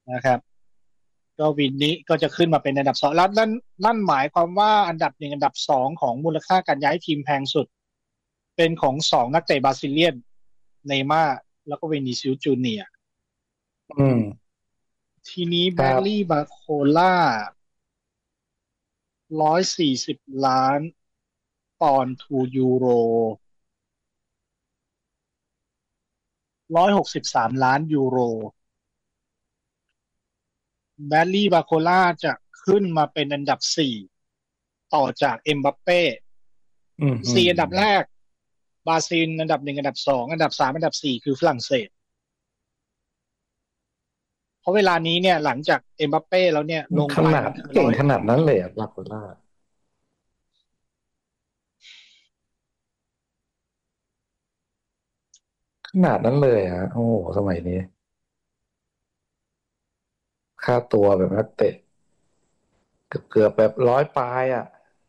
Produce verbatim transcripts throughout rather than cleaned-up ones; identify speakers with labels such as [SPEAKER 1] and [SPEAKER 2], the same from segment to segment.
[SPEAKER 1] นะครับก็วินนี้ก็จะขึ้นมาเป็นอันดับสองแล้วนั่นนั่นหมายความว่าอันดับหนึ่งอันดับสองของมูลค่าการย้ายทีมแพงสุดเป็นของสองนักเตะบราซิเลียนเนย์ม่าร์แล้วก็วินิซิอุสจูเนียร์
[SPEAKER 2] อืม
[SPEAKER 1] ทีนี้แบ
[SPEAKER 2] ครับ
[SPEAKER 1] ดลี่บาโคล่าร้อยสี่สิบล้านปอนด์ทูยูโรร้อยหกสิบสามล้านยูโรแบดลี่บาโคล่าจะขึ้นมาเป็นอันดับสี่ต่อจากเอ็มบัปเป้
[SPEAKER 2] อืมอืม
[SPEAKER 1] สี่อันดับแรกบราซิลอันดับหนึ่งอันดับสองอันดับสามอันดับสี่คือฝรั่งเศสเพราะเวลานี้เนี่ยหลังจากเอ็มบัปเป้แล้วเนี่ยลงไป
[SPEAKER 2] ขนาด
[SPEAKER 1] มันคือ
[SPEAKER 2] เก่ง
[SPEAKER 1] ร้อย
[SPEAKER 2] ขนาดนั้นเลยอะลาโคล่าขนาดนั้นเลยอะโอ้โหสมัยนี้ค่าตัวแบบนักเตะเกือบเกือบแบบร้อยปลายอ่ะ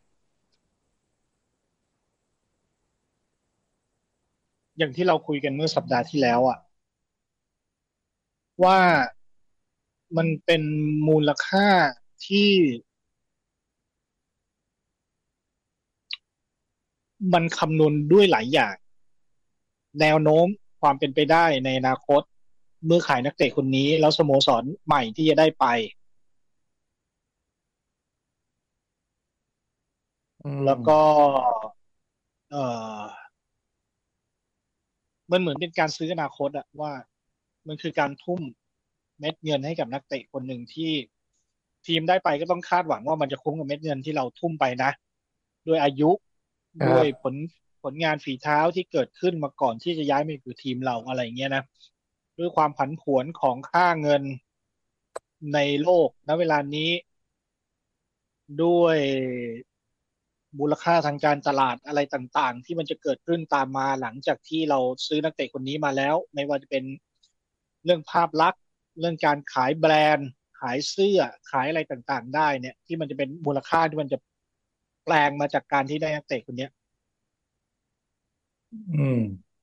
[SPEAKER 1] อย่างที่เราคุยกันเมื่อสัปดาห์ที่แล้วอะว่ามันเป็นมูลค่าที่มันคำนวณด้วยหลายอย่างแนวโน้มความเป็นไปได้ในอนาคตเมื่อขายนักเตะคนนี้แล้วสโมสรใหม่ที่จะได้ไป
[SPEAKER 2] อื
[SPEAKER 1] แล้วก็
[SPEAKER 2] ม
[SPEAKER 1] เอ่อมันเหมือนเป็นการซื้ออนาคตอะว่ามันคือการทุ่มเม็ดเงินให้กับนักเตะคนหนึ่งที่ทีมได้ไปก็ต้องคาดหวังว่ามันจะคุ้มกับเม็ดเงินที่เราทุ่มไปนะด้วยอายุด้วยผ
[SPEAKER 2] ครับ
[SPEAKER 1] ลผลงานฝีเท้าที่เกิดขึ้นมาก่อนที่จะย้ายมาอยู่ทีมเราอะไรเงี้ยนะด้วยความผันผวนของค่าเงินในโลกณเวลานี้ด้วยมูลค่าทางการตลาดอะไรต่างๆที่มันจะเกิดขึ้นตามมาหลังจากที่เราซื้อนักเตะคนนี้มาแล้วไม่ว่าจะเป็นเรื่องภาพลักษณ์เรื่องการขายแบรนด์ขายเสื้อขายอะไรต่างๆได้เนี่ยที่มันจะเป็นมูลค่าที่มันจะแปลงมาจากการที่ได้นักเตะคนนี้
[SPEAKER 2] อืม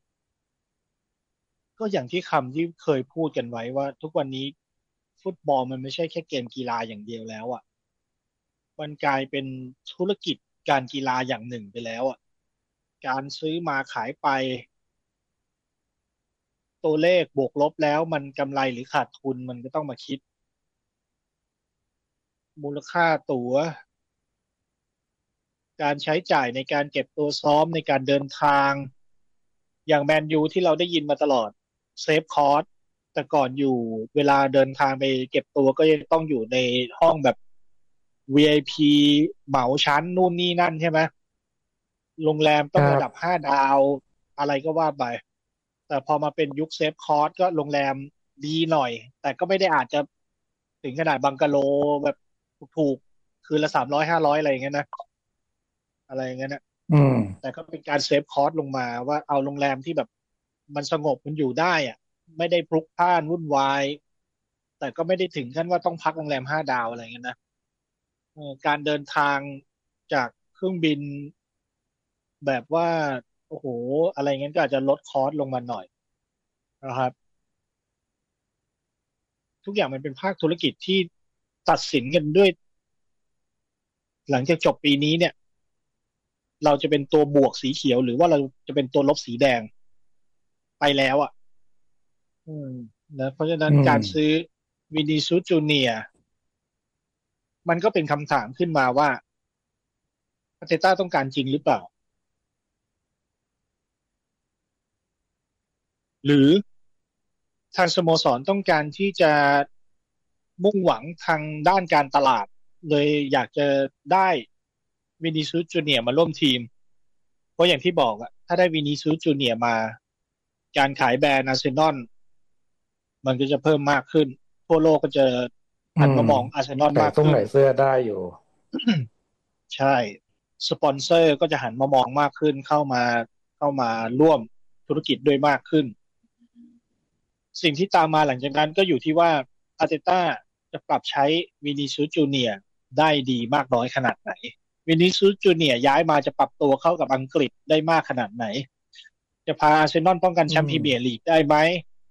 [SPEAKER 1] ก็อย่างที่คำที่เคยพูดกันไว้ว่าทุกวันนี้ฟุตบอลมันไม่ใช่แค่เกมกีฬาอย่างเดียวแล้วอ่ะมันกลายเป็นธุรกิจการกีฬาอย่างหนึ่งไปแล้วอ่ะการซื้อมาขายไป ตัวเลขบวกลบแล้วมันกำไรหรือขาดทุนมันก็ต้องมาคิดมูลค่าตั๋วการใช้จ่ายในการเก็บตัวซ้อมในการเดินทางอย่างแมนยูที่เราได้ยินมาตลอดเซฟคอร์สแต่ก่อนอยู่เวลาเดินทางไปเก็บตัวก็ยังต้องอยู่ในห้องแบบ วี ไอ พี เหมาชั้นนู่นนี่นั่นใช่ไหมโรงแรม
[SPEAKER 2] ค
[SPEAKER 1] ต้องระดับ
[SPEAKER 2] รับ
[SPEAKER 1] ห้าดาวอะไรก็ว่าไปแต่พอมาเป็นยุคเซฟคอร์สก็โรงแรมดีหน่อยแต่ก็ไม่ได้อาจจะ ถึงขนาดบังกะโลแบบถูกๆคืนละสามร้อยห้าร้อยอะไรอย่างเงี้ยนะอะไรอย่างเงี้ยนะ
[SPEAKER 2] อืม
[SPEAKER 1] แต่ก็เป็นการเซฟคอสลงมาว่าเอาโรงแรมที่แบบมันสงบมันอยู่ได้อะไม่ได้พลุกพล่านวุ่นวายแต่ก็ไม่ได้ถึงขั้นว่าต้องพักโรงแรมห้าดาวอะไรอย่างเงี้ยนะเออการเดินทางจากเครื่องบินแบบว่าโอ้โหอะไรเงี้ยก็อาจจะลดคอสลงมาหน่อยนะครับทุกอย่างมันเป็นภาคธุรกิจที่ตัดสินกันด้วยหลังจากจบปีนี้เนี่ย เราจะเป็นตัวบวกสีเขียวหรือว่าเราจะเป็นตัวลบสีแดงไปแล้วอ่ะอืมนะเพราะฉะนั้น
[SPEAKER 2] อืม
[SPEAKER 1] การซื้อวินิซูสจูเนียร์มันก็เป็นคำถามขึ้นมาว่าอาร์เตต้าต้องการจริงหรือเปล่าหรือทางสโมสรต้องการที่จะมุ่งหวังทางด้านการตลาดเลยอยากจะได้วินิซูสจูเนียร์มาร่วมทีมเพราะอย่างที่บอกอะถ้าได้วินิซูสจูเนียร์มาการขายแบรนด์อาร์เซนอล มันก็จะเพิ่มมากขึ้นทั่วโลกก็จะ
[SPEAKER 2] อืม
[SPEAKER 1] หันมามองอาร์เซนอล
[SPEAKER 2] ใส่
[SPEAKER 1] มากขึ้น
[SPEAKER 2] ส้มใส่เสื้อได้อยู่
[SPEAKER 1] ใช่สปอนเซอร์ก็จะหันมามองมากขึ้นเข้ามาเข้ามาร่วมธุรกิจด้วยมากขึ้นสิ่งที่ตามมาหลังจากนั้นก็อยู่ที่ว่าอาร์เตต้าจะปรับใช้วินิซูสจูเนียร์ได้ดีมากน้อยขนาดไหนวินิซูสจูเนียร์ย้ายมาจะปรับตัวเข้ากับอังกฤษได้มากขนาดไหนจะพาอาร์เซนอลป้องกัน
[SPEAKER 2] อื
[SPEAKER 1] แชมป์พรีเมียร์
[SPEAKER 2] ม
[SPEAKER 1] ลีกได้ไหม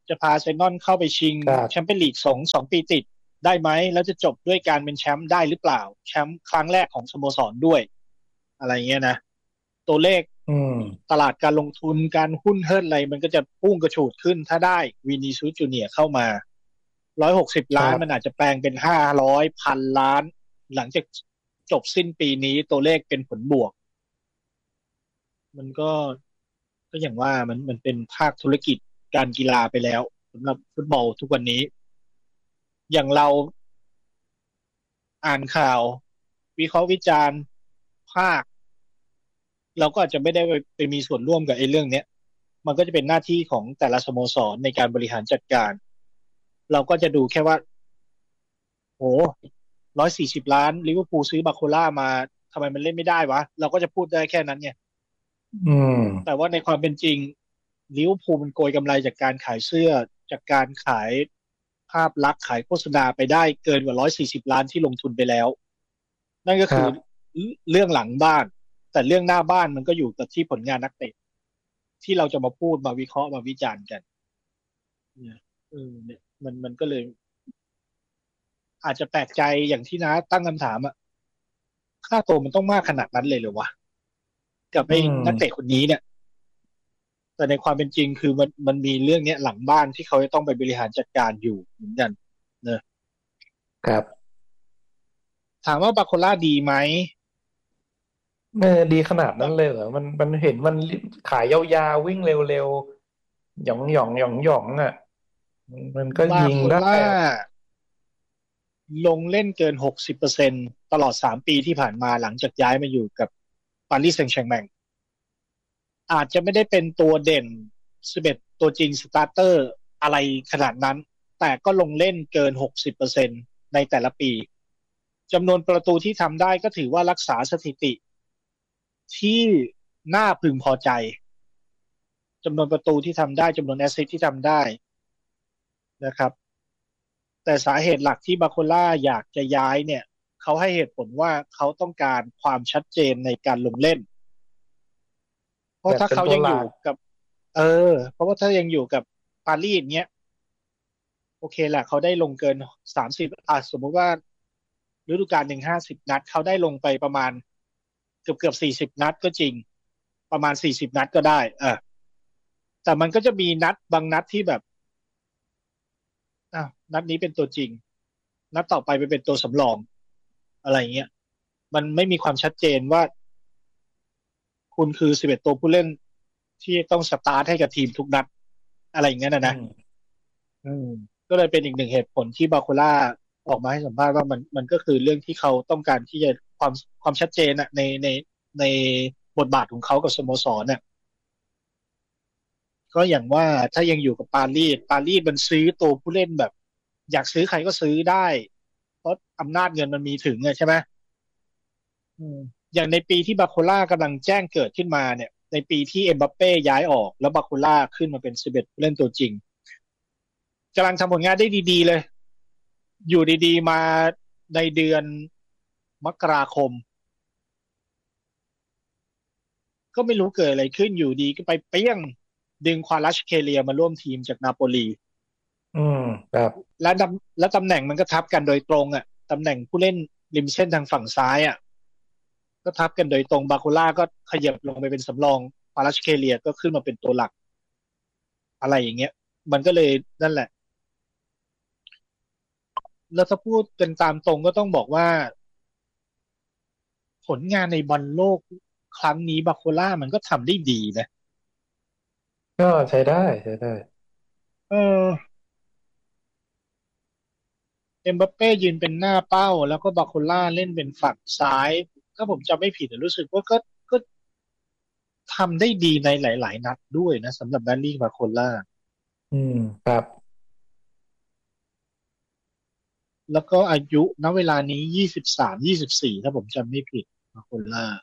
[SPEAKER 1] จะพาอาร์เซนอลเข้าไปชิง
[SPEAKER 2] ครับ
[SPEAKER 1] แชมเปี้ยนลีกสองสองปีติดได้ไหมแล้วจะจบด้วยการเป็นแชมป์ได้หรือเปล่าแชมป์ครั้งแรกของสโมสรด้วยอะไรเงี้ยนะตัวเลข
[SPEAKER 2] อืม
[SPEAKER 1] ตลาดการลงทุนการหุ้นเฮิร์นอะไรมันก็จะพุ่งกระฉูดขึ้นถ้าได้วินีซูสจูเนียร์เข้ามาร้อยหกสิบล้านมัน
[SPEAKER 2] ครับ
[SPEAKER 1] อาจจะแปลงเป็นห้าร้อยพันล้านหลังจากจบสิ้นปีนี้ตัวเลขเป็นผลบวกมันก็ก็อย่างว่ามันมันเป็นภาคธุรกิจการกีฬาไปแล้วสำหรับฟุตบอลทุกวันนี้อย่างเราอ่านข่าววิเคราะห์วิจารณ์ภาคเราก็อาจจะไม่ได้ไปไปมีส่วนร่วมกับไอ้เรื่องเนี้ยมันก็จะเป็นหน้าที่ของแต่ละสโมสรในการบริหารจัดการเราก็จะดูแค่ว่าโหร้อยสี่สิบล้านลิเวอร์พูลซื้อบาโคล่ามาทำไมมันเล่นไม่ได้วะเราก็จะพูดได้แค่นั้นไง
[SPEAKER 2] อืม
[SPEAKER 1] แต่ว่าในความเป็นจริงลิเวอร์พูลมันโกยกำไรจากการขายเสื้อจากการขายภาพลักษณ์ขายโฆษณาไปได้เกินกว่าร้อยสี่สิบล้านที่ลงทุนไปแล้วนั่นก็คือ
[SPEAKER 2] ครับ
[SPEAKER 1] เรื่องหลังบ้านแต่เรื่องหน้าบ้านมันก็อยู่กับที่ผลงานนักเตะที่เราจะมาพูดมาวิเคราะห์มาวิจารณ์กันเนี่ยเออเนี่ยมันมันก็เลยอาจจะแปลกใจอย่างที่น้าตั้งคำถามอะค่าตัวมันต้องมากขนาดนั้นเลยเหรอวะกับ
[SPEAKER 2] อื
[SPEAKER 1] ไอ้นักเตะ
[SPEAKER 2] ม
[SPEAKER 1] คนนี้เนี่ยแต่ในความเป็นจริงคือมันมันมีเรื่องเนี้ยหลังบ้านที่เขาจะต้องไปบริหารจัดการอยู่เหมือนกันเนอะ
[SPEAKER 2] ครับ
[SPEAKER 1] ถามว่าบาโคล่าดีไหม
[SPEAKER 2] เออดีขนาดนั้น
[SPEAKER 1] บา
[SPEAKER 2] เลยเหรอมันมันเห็นมันขายยาวๆวิ่งเร็วๆหยองหยองหยองหยองอ่ะมันก็
[SPEAKER 1] บาโค
[SPEAKER 2] ยิงได้
[SPEAKER 1] ล่า
[SPEAKER 2] อะ
[SPEAKER 1] ลงเล่นเกินหกสิบเปอร์เซ็นต์ตลอดสามปีที่ผ่านมาหลังจากย้ายมาอยู่กับปารีสแซงต์แชร์แมง อาจจะไม่ได้เป็นตัวเด่นสิบเอ็ดตัวจริงสตาร์เตอร์อะไรขนาดนั้น แต่ก็ลงเล่นเกินหกสิบเปอร์เซ็นต์ในแต่ละปีจำนวนประตูที่ทำได้ก็ถือว่ารักษาสถิติที่น่าพึงพอใจจำนวนประตูที่ทำได้จำนวนแอสซิสต์ที่ทำได้นะครับแต่สาเหตุหลักที่บาโคล่าอยากจะย้ายเนี่ยเขาให้เหตุผลว่าเขาต้องการความชัดเจนในการลงเล่นเพ
[SPEAKER 2] อยากเป็น
[SPEAKER 1] ราะถ้าเขายังอยู่
[SPEAKER 2] ตัวหลัก
[SPEAKER 1] กับเออเพราะว่าถ้ายังอยู่กับปารีสเนี้ย โอเคแหละเขาได้ลงเกินสามสิบอ่ะสมมุติว่าฤดูกาลหนึ่งห้าสิบนัดเขาได้ลงไปประมาณเกือบเกือบสี่สิบนัดก็จริงประมาณสี่สิบนัดก็ได้เออแต่มันก็จะมีนัดบางนัดที่แบบอ้าวนัดนี้เป็นตัวจริงนัดต่อไปไปเป็นตัวสำรองอะไรเงี้ยมันไม่มีความชัดเจนว่าคุณคือสิบเอ็ดตัวผู้เล่นที่ต้องสตาร์ทให้กับทีมทุกนัดอะไรอย่างเงี้ยนะนะ
[SPEAKER 2] อืม
[SPEAKER 1] อืมก็เลยเป็นอีกหนึ่งเหตุผลที่บาโคล่าออกมาให้สัมภาษณ์ว่ามันมันก็คือเรื่องที่เขาต้องการที่จะความความชัดเจนอะในในในบทบาทของเขากับสโมสรเนี่ยก็อย่างว่าถ้ายังอยู่กับปารีสปารีสมันซื้อตัวผู้เล่นแบบอยากซื้อใครก็ซื้อได้เพราะอำนาจเงินมันมีถึงไงใช่ไหมอืมอย่างในปีที่บาโคล่ากำลังแจ้งเกิดขึ้นมาเนี่ยในปีที่เอ็มบัปเป้ย้ายออกแล้วบาโคล่าขึ้นมาเป็นสิบเอ็ดผู้เล่นตัวจริงกำลังทำผลงานได้ดีๆเลย อยู่ดีๆมาในเดือนมกราคมก็ไม่รู้เกิดอะไรขึ้นอยู่ดีก็ไปเปี้ยงดึงควาลัชเคเลียมาร่วมทีมจากนาโปลี
[SPEAKER 2] อืมครับ
[SPEAKER 1] และตำและตำแหน่งมันก็ทับกันโดยตรงอ่ะตำแหน่งผู้เล่นริมเส้นทางฝั่งซ้ายอ่ะก็ทับกันโดยตรงบาคูล่าก็ขยับลงไปเป็นสำรองควาลัชเคเลียก็ขึ้นมาเป็นตัวหลักอะไรอย่างเงี้ยมันก็เลยนั่นแหละแล้วถ้าพูดกันตามตรงก็ต้องบอกว่าผลงานในบอลโลกครั้งนี้บาโคล่ามันก็ทำได้ดีนะ
[SPEAKER 2] ก็ใช้ได้ใช้ได้
[SPEAKER 1] เออ เอ็มบัปเป้ยืนเป็นหน้าเป้าแล้วก็บาโคล่าเล่นเป็นฝั่งซ้ายถ้าผมจำไม่ผิดรู้สึกว่าก็ก็ทำได้ดีในหลายๆนัดด้วยนะสำหรับแดนนี่บาโคล่า
[SPEAKER 2] อืมครับ
[SPEAKER 1] แล้วก็อายุณเวลานี้ยี่สิบสามยี่สิบสี่ถ้าผมจำไม่ผิดบาโคล่า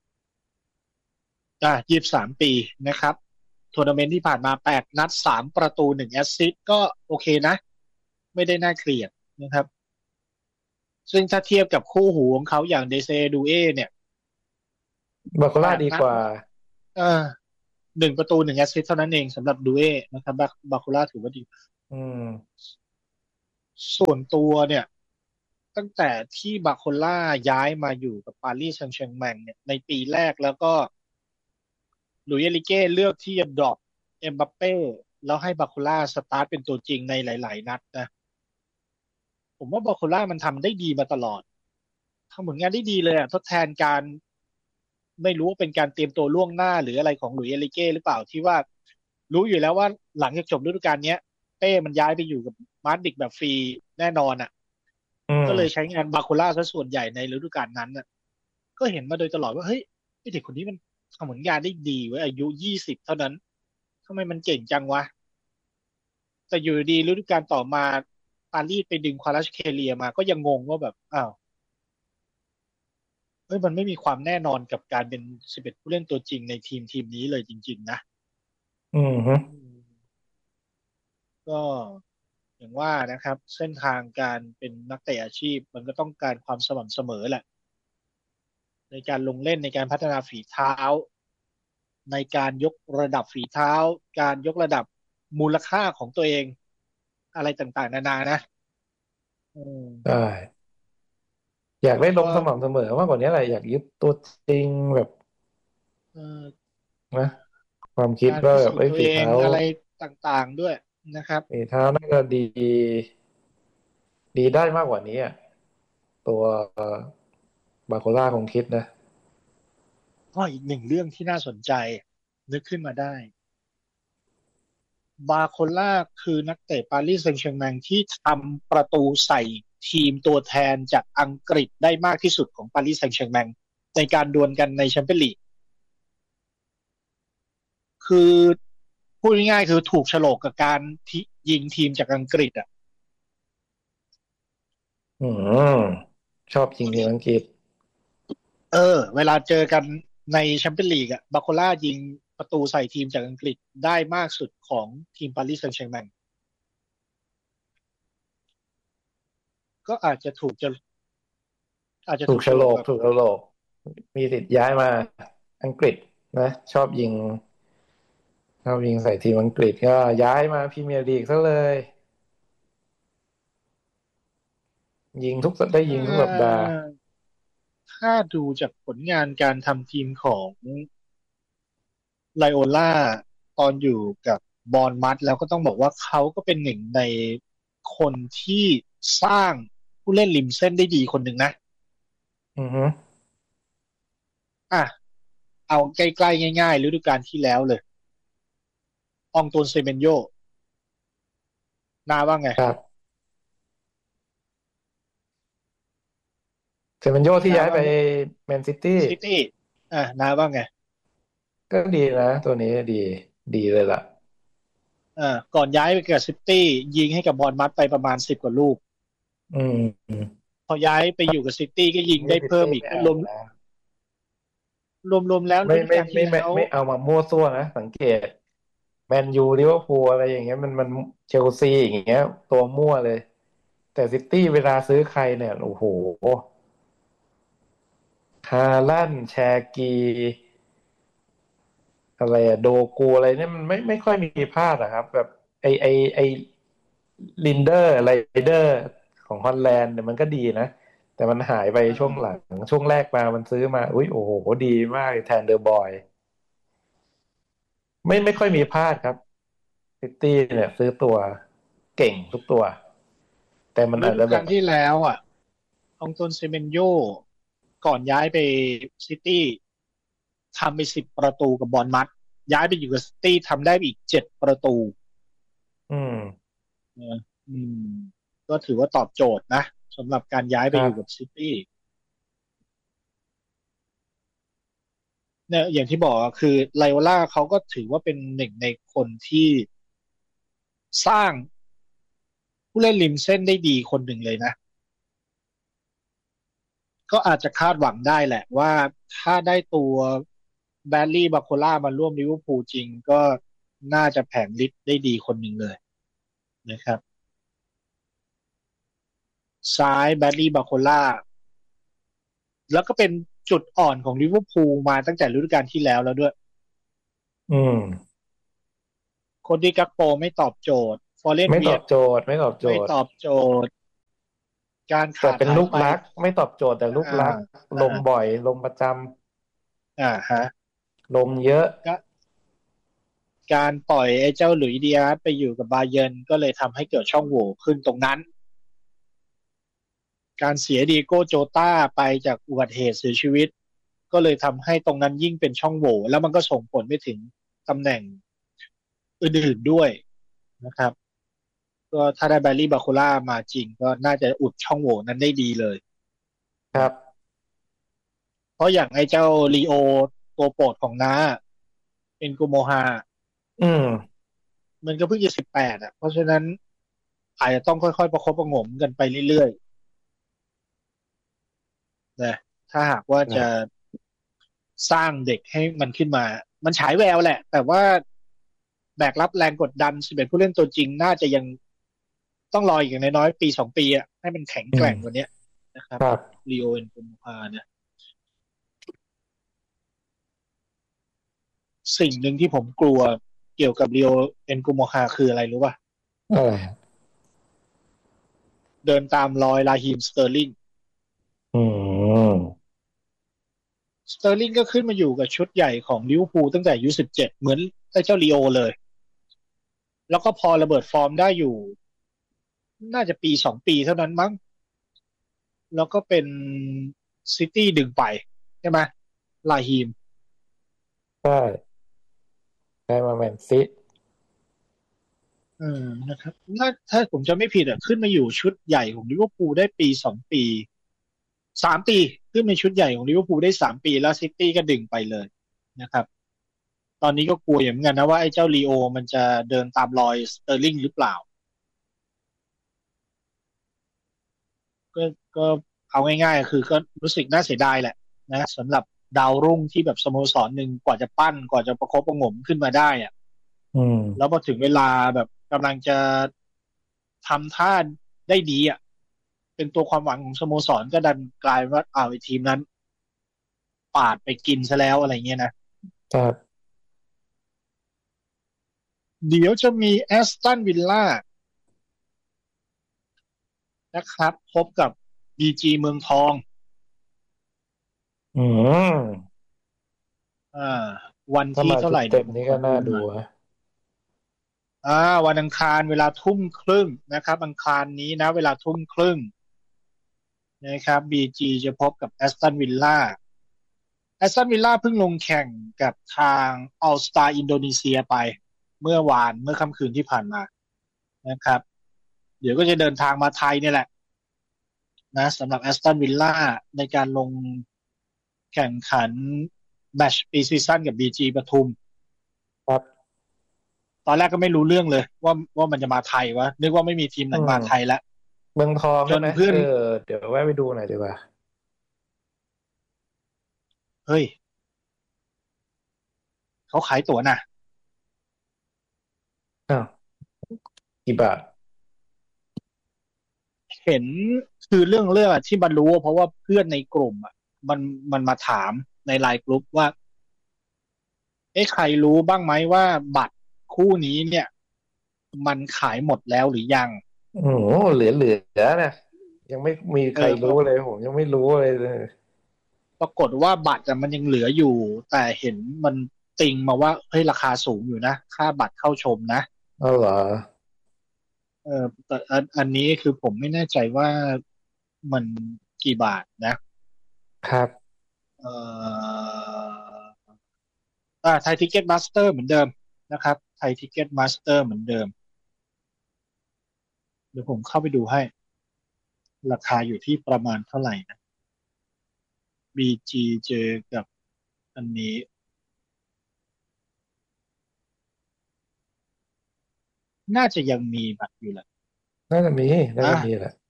[SPEAKER 1] อ่ะยี่สิบสามปีนะครับทัวร์นาเมนต์ที่ผ่านมาแปดนัดสามประตูหนึ่งแอสซิสต์ก็โอเคนะไม่ได้น่าเกลียดนะครับซึ่งถ้าเทียบกับคู่หูของเขาอย่างเดเซดูเอเนี่ย
[SPEAKER 2] บาโคล่า
[SPEAKER 1] แปดนัด
[SPEAKER 2] ดีกว่า
[SPEAKER 1] เออหนึ่งประตูหนึ่งแอสซิสต์เท่านั้นเองสำหรับดูเอนะครับบาบาคูล่าถือว่าดี
[SPEAKER 2] อืม
[SPEAKER 1] ส่วนตัวเนี่ยตั้งแต่ที่บาโคล่าย้ายมาอยู่กับปารีสแซงต์แชร์แมงเนี่ยในปีแรกแล้วก็หลุยส์เอลิเก้เลือกที่จะดรอปเอ็มบัปเป้แล้วให้บาโคล่าสตาร์ทเป็นตัวจริงในหลายๆนัดนะผมว่าบาโคล่ามันทำได้ดีมาตลอดทำผลงานได้ดีเลยอ่ะทดแทนการไม่รู้ว่าเป็นการเตรียมตัวล่วงหน้าหรืออะไรของหลุยส์เอลิเก้หรือเปล่าที่ว่ารู้อยู่แล้วว่าหลังจากจบฤดูกาลเนี้ยเป้มันย้ายไปอยู่กับมาดริดแบบฟรีแน่นอนอ่ะ
[SPEAKER 2] อืม
[SPEAKER 1] ก็เลยใช้งานบาโคล่าซะส่วนใหญ่ในฤดูกาลนั้นน่ะก็เห็นมาโดยตลอดว่าเฮ้ยไอเด็กคนนี้มันทำผลงานได้ดีเว้ยอายุยี่สิบเท่านั้นทำไมมันเก่งจังวะแต่อยู่ดีฤดูกาลต่อมาปารีสไปดึงควาราชเคเลียมาก็ยังงงว่าแบบอ้าวเฮ้ยมันไม่มีความแน่นอนกับการเป็นสิบเอ็ดผู้เล่นตัวจริงในทีมทีมนี้เลยจริงๆนะ
[SPEAKER 2] อืมฮึ
[SPEAKER 1] อืมก็อย่างว่านะครับเส้นทางการเป็นนักเตะอาชีพมันก็ต้องการความสม่ำเสมอแหละในการลงเล่นในการพัฒนาฝีเท้าในการยกระดับฝีเท้าการยกระดับมูลค่าของตัวเองอะไรต่างๆนานานะอืม
[SPEAKER 2] ได้อยากได้ลง
[SPEAKER 1] แล้วก็
[SPEAKER 2] สม่ำเสมอมากกว่านี้แหละอยากยึดตัวจริงแบบ
[SPEAKER 1] เอ่อ
[SPEAKER 2] นะความคิด
[SPEAKER 1] การพิ
[SPEAKER 2] ว่าแบบ
[SPEAKER 1] สูจน์ตัวเอง
[SPEAKER 2] เอ้ยฝีเท้า
[SPEAKER 1] อะไรต่างๆด้วยนะครับ
[SPEAKER 2] ฝีเท้าน่าจะดีดีได้มากกว่านี้อ่ะตัวบาโคล่าคงคิดนะ
[SPEAKER 1] ก็อีกหนึ่งเรื่องที่น่าสนใจนึกขึ้นมาได้บาโคล่าคือนักเตะปารีสแซงต์แชร์แมงที่ทำประตูใส่ทีมตัวแทนจากอังกฤษได้มากที่สุดของปารีสแซงต์แชร์แมงในการดวลกันในแชมเปี้ยนลีกคือพูดง่ายๆคือถูกโฉลกกับการที่ยิงทีมจากอังกฤษอ่ะ
[SPEAKER 2] อืมชอบจริงทีมอังกฤษ
[SPEAKER 1] เออเวลาเจอกันในแชมเปี้ยนลีกอะบาโคล่ายิงประตูใส่ทีมจากอังกฤษได้มากสุดของทีมปารีสแซงต์แชร์แมงก็อาจจะถูกจะอาจจะถูก
[SPEAKER 2] ถูกโฉล
[SPEAKER 1] โฉลกกับ
[SPEAKER 2] กถูกโฉลกมีสิทธิ์ย้ายมาอังกฤษนะชอบยิงชอบยิงใส่ทีมอังกฤษก็ย้ายมาพรีเมียร์ลีกซะเลยยิงทุกสัปได้
[SPEAKER 1] ถ้
[SPEAKER 2] ยิงทุกสัปดา
[SPEAKER 1] า
[SPEAKER 2] ห์
[SPEAKER 1] ถ้าดูจากผลงานการทำทีมของไลโอล่าตอนอยู่กับบอร์นมัธแล้วก็ต้องบอกว่าเขาก็เป็นหนึ่งในคนที่สร้างผู้เล่นริมเส้นได้ดีคนหนึ่งนะ
[SPEAKER 2] อือฮึ
[SPEAKER 1] อ่ะเอาใกล้ๆง่ายๆฤดูกาลที่แล้วเลยอองโตนเซเมนโยนาว่าไง
[SPEAKER 2] ครับเซมันโยที่ย้ายไป
[SPEAKER 1] นาว่า
[SPEAKER 2] แมนซิตี้
[SPEAKER 1] ซิตี้อ่านาว่าไง
[SPEAKER 2] ก็ดีนะตัวนี้ดีดีเลยล่ะ
[SPEAKER 1] อ่าก่อนย้ายไปกับซิตี้ยิงให้กับบอร์นมัธไปประมาณสิบกว่าลูก
[SPEAKER 2] อืม
[SPEAKER 1] พอย้ายไปอยู่กับซิตี้ก็ยิง
[SPEAKER 2] ไม่ซิ
[SPEAKER 1] ได้เพิ่ม
[SPEAKER 2] ตี้ไม่เอา
[SPEAKER 1] อีกก็รวม
[SPEAKER 2] นะ
[SPEAKER 1] รวมรวมแล้วฤ
[SPEAKER 2] ไม่
[SPEAKER 1] ดูกาลที่
[SPEAKER 2] ไม่ไม่ไม่
[SPEAKER 1] แล้ว
[SPEAKER 2] ไม่เอามามั่วซั่วนะสังเกตแมนยูลิเวอร์พูลอะไรอย่างเงี้ยมันมันเชลซีอย่างเงี้ยตัวมั่วเลยแต่ซิตี้เวลาซื้อใครเนี่ยโอ้โหฮาลันด์แชร์กีอะไรอะโดกูอะไรเนี่ยมันไม่ไม่ค่อยมีพลาดอะครับแบบไอไอไอลินเดอร์ไรเดอร์ของฮอลแลนด์เนี่ยมันก็ดีนะแต่มันหายไป
[SPEAKER 1] อ่
[SPEAKER 2] ช่วงหลัง
[SPEAKER 1] า
[SPEAKER 2] ช่วงแรกมามันซื้อมาอุ้ยโอ้โหดีมากแทนเดอร์บอยไม่ไม่ค่อยมีพลาดครับซิตี้เนี่ยซื้อตัวเก่งทุกตัวแต่มัน
[SPEAKER 1] ฤ
[SPEAKER 2] อาจจะแบบ
[SPEAKER 1] ดูกาลที่แล้วอ่ะอองตนเซเมนโยก่อนย้ายไปซิตี้ทำไปสิบประตูกับบอร์นมัธย้ายไปอยู่กับซิตี้ทำได้อีกเจ็ดประตู
[SPEAKER 2] อืม
[SPEAKER 1] เอออืมก็ถือว่าตอบโจทย์นะสำหรับการย้ายไปอยู่กับ
[SPEAKER 2] ครับ
[SPEAKER 1] ซิตี้เนี่ยอย่างที่บอกอะคือไลโอล่าเขาก็ถือว่าเป็นหนึ่งในคนที่สร้าง ผู้เล่นริมเส้นได้ดีคนหนึ่งเลยนะก็อาจจะคาดหวังได้แหละว่าถ้าได้ตัวแบดลี่บาโคล่ามาร่วมลิเวอร์พูลจริงก็น่าจะแผงฤทธิ์ได้ดีคนหนึ่งเลยนะครับซ้ายแบดลี่บาโคล่าแล้วก็เป็นจุดอ่อนของลิเวอร์พูลมาตั้งแต่ฤดูกาลที่แล้วแล้วด้วย
[SPEAKER 2] อืม
[SPEAKER 1] โคดี้กักโปไม่ตอบโจทย์ฟอเรน
[SPEAKER 2] ไม่ต
[SPEAKER 1] เวียต
[SPEAKER 2] อบโจทย์ไม่ตอบโจ
[SPEAKER 1] ไม่
[SPEAKER 2] ทย์
[SPEAKER 1] ตอบโจทย์การ
[SPEAKER 2] แต่เป็น
[SPEAKER 1] ขาดหายไป
[SPEAKER 2] ลูกรักไม่ตอบโจทย์แต่ลูก
[SPEAKER 1] อ่า
[SPEAKER 2] รักล
[SPEAKER 1] อ่า
[SPEAKER 2] งบ่อยลงประจ
[SPEAKER 1] อ่าฮะ
[SPEAKER 2] ำลงเยอะ
[SPEAKER 1] ก็การปล่อยไอ้เจ้าหลุยส์ดิอาสไปอยู่กับบาเยิร์นก็เลยทำให้เกิดช่องโหว่ขึ้นตรงนั้น การเสียดีโก้โจต้าไปจากอุบัติเหตุเสียชีวิตก็เลยทำให้ตรงนั้นยิ่งเป็นช่องโหว่แล้วมันก็ส่งผลไปถึงตำแหน่งอื่นๆด้วยนะครับก็ถ้าได้แบรรี่บาคูล่ามาจริงก็น่าจะอุดช่องโหว่นั้นได้ดีเลยนะ
[SPEAKER 2] ครับ
[SPEAKER 1] เพราะอย่างไอ้เจ้าลีโอตัวโปรดของน้าเอ็นกูโมฮา
[SPEAKER 2] อืม
[SPEAKER 1] มันก็เพิ่งจะสิบแปดอ่ะเพราะฉะนั้นอาจจะต้องค่อยๆประคบประหงมกันไปเรื่อยๆนะถ้าหากว่าจะ
[SPEAKER 2] ครับ
[SPEAKER 1] สร้างเด็กให้มันขึ้นมามันฉายแววแหละแต่ว่า แบกรับแรงกดดันสิบเอ็ดผู้เล่นตัวจริงน่าจะยังต้องรออีกอย่างน้อยๆปีสองปีอะให้มันแข็ง
[SPEAKER 2] อืม
[SPEAKER 1] แกร่งกว่านี้นะครับ
[SPEAKER 2] ครับ
[SPEAKER 1] ลีโอเอ็นกุมภาเนี่ยสิ่งหนึ่งที่ผมกลัวเกี่ยวกับลีโอเอ็นกุมภาคืออะไรรู้ป่ะ
[SPEAKER 2] อะไร
[SPEAKER 1] เดินตามรอยลาฮีมสเตอร์ลิง
[SPEAKER 2] อืม
[SPEAKER 1] สเตอร์ลิงก็ขึ้นมาอยู่กับชุดใหญ่ของลิเวอร์พูลตั้งแต่อายุสิบเจ็ดเหมือนไอ้เจ้าลีโอเลยแล้วก็พอระเบิดฟอร์มได้อยู่น่าจะปีสองปีเท่านั้นมั้งแล้วก็เป็นซิตี้ดึงไปใช่ไหมลาฮีม
[SPEAKER 2] ใช่ได้มาแมนซี
[SPEAKER 1] เออนะครับถ้าถ้าผมจะไม่ผิดอ่ะขึ้นมาอยู่ชุดใหญ่ของลิเวอร์พูลได้ปีสองปีสามปีขึ้นมาชุดใหญ่ของลิเวอร์พูลได้สามปีแล้วซิตี้ก็ดึงไปเลยนะครับตอนนี้ก็กลัวอย่างเหมือนกันนะว่าไอ้เจ้าลีโอมันจะเดินตามรอยสเตอร์ลิงหรือเปล่าก็ก็เอาง่ายๆคือก็รู้สึกน่าเสียดายแหละนะสำหรับดาวรุ่งที่แบบสโมสรหนึ่งกว่าจะปั้นกว่าจะประคบประหงมขึ้นมาได้อ่ะ
[SPEAKER 2] อืม
[SPEAKER 1] แล้วพอถึงเวลาแบบกำลังจะทำท่าได้ดีอ่ะ เป็นตัวความหวังของสโมสรก็ดันกลายว่าอ้าวไอ้ทีมนั้นปาดไปกินซะแล้วอะไรเงี้ยนะครับเดี๋ยวจะมีแอสตันวิลล่านะครับพบกับบีจีเมืองทอง
[SPEAKER 2] อืม
[SPEAKER 1] อ่าวัน
[SPEAKER 2] ถ้ามา
[SPEAKER 1] ที่เท่าไหร่
[SPEAKER 2] ชุดเต็ม
[SPEAKER 1] เดี๋ยวผมขอ
[SPEAKER 2] นี่ก็น่าดู
[SPEAKER 1] ดูหน่อย
[SPEAKER 2] นะ
[SPEAKER 1] อ่าวันอังคารเวลาทุ่มครึ่งนะครับอังคารนี้นะเวลาทุ่มครึ่งนะครับบีจีจะพบกับแอสตันวิลล่าแอสตันวิลล่าเพิ่งลงแข่งกับทางอัลสตาอินโดนีเซียไปเมื่อวานเมื่อค่ำคืนที่ผ่านมานะครับเดี๋ยวก็จะเดินทางมาไทยเนี่ยแหละ นะสำหรับแอสตันวิลล่าในการลงแข่งขันแมตช์ปีซีซั่นกับบีจีปทุม
[SPEAKER 2] ครับ
[SPEAKER 1] ตอนแรกก็ไม่รู้เรื่องเลยว่าว่ามันจะมาไทยวะนึกว่าไม่มีทีมไห
[SPEAKER 2] อื
[SPEAKER 1] นมาไทย
[SPEAKER 2] ม
[SPEAKER 1] แล้ว
[SPEAKER 2] เมืองทองใช่ไหม
[SPEAKER 1] จนเพื่อน
[SPEAKER 2] เออเดี๋ยวแวะไปดูหน่อยดีกว่า
[SPEAKER 1] เฮ้ยเขาขายตั๋วน่ะ
[SPEAKER 2] อ้าวกี่บาท
[SPEAKER 1] เห็นคือเรื่องเรื่องอะที่บรรลุเพราะว่าเพื่อนในกลุ่มอ่ะมันมันมาถามในไลน์กลุ่มว่าเอ๊ะใครรู้บ้างไหมว่าบัตรคู่นี้เนี่ยมันขายหมดแล้วหรือยัง
[SPEAKER 2] โอ้โหเหลือเหลือนะยังไม่มีใคร
[SPEAKER 1] เออ
[SPEAKER 2] รู้เลยผมยังไม่รู้เลยเลย
[SPEAKER 1] ปรากฏว่าบัตรอะมันยังเหลืออยู่แต่เห็นมันติงมาว่าเฮ้ยราคาสูงอยู่นะค่าบัตรเข้าชมนะ
[SPEAKER 2] อ๋อเหรอ
[SPEAKER 1] เออแต่อันอันนี้คือผมไม่แน่ใจว่ามันกี่บาทนะครับเอ่ออ่าไทยทิกเก็ตมาสเตอร์เหมือนเดิมนะครับไทยทิกเก็ตมาสเตอร์เหมือนเดิมเดี๋ยวผมเข้าไปดูให้ราคาอยู่ที่ประมาณเท่าไหร่นะ บี จี เจอกับอันนี้น่าจะยังมีบัตรอยู่แหละ
[SPEAKER 2] น่าจะมีน่า
[SPEAKER 1] อ่ะ
[SPEAKER 2] จะมีแหละ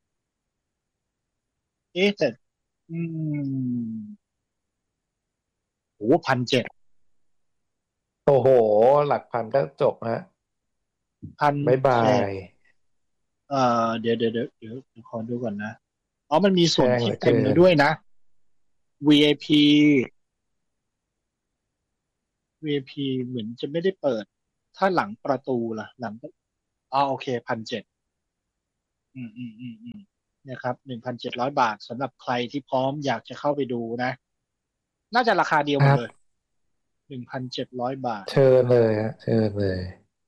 [SPEAKER 1] เอ๊ะแต่อืม โอ้พันเจ็ด
[SPEAKER 2] โอ้โหหลักพันก็จบฮะ
[SPEAKER 1] พัน
[SPEAKER 2] บ๊ายบา
[SPEAKER 1] เจ็ด
[SPEAKER 2] ย
[SPEAKER 1] เอ่อเดี๋ยวเดี๋ยวเดี๋ยวเดี๋ยวเดี๋ยวขอดูก่อนนะอ๋อมันมี
[SPEAKER 2] แพ
[SPEAKER 1] ส่วน
[SPEAKER 2] งเห
[SPEAKER 1] คิดเต็ม
[SPEAKER 2] ลือเกิน
[SPEAKER 1] มาด้วยนะ วี ไอ พีวี ไอ พี เหมือนจะไม่ได้เปิดถ้าหลังประตูล่ะหลังอ๋อโอเคพันเจ็ดอืมอืมอืมอืมเนี่ยครับหนึ่งพันเจ็ดร้อยบาทสำหรับใครที่พร้อมอยากจะเข้าไปดูนะน่าจะราคาเดียวหมดเลย
[SPEAKER 2] ครับ
[SPEAKER 1] หนึ่งพันเจ็ดร้อยบาท
[SPEAKER 2] เชิญเลยฮะเชิญเลย